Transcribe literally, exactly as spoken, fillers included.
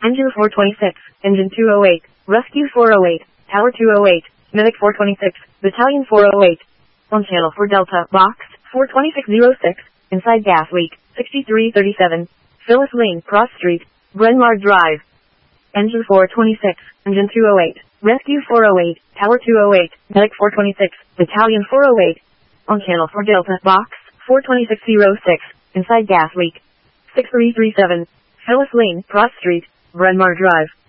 Engine four twenty-six, Engine two oh eight, Rescue four oh eight, Tower two oh eight, Medic four twenty-six, Battalion four oh eight. On channel four Delta, Box, four twenty-six oh six, inside gas leak, sixty-three thirty-seven, Phyllis Lane, Cross Street, Bryn Mawr Drive. Engine four twenty-six, Engine two oh eight, Rescue four oh eight, Tower two oh eight, Medic four twenty-six, Battalion four oh eight. On channel four Delta, Box, four twenty-six oh six, inside gas leak, six three three seven, Phyllis Lane, Cross Street, Bryn Mawr Drive.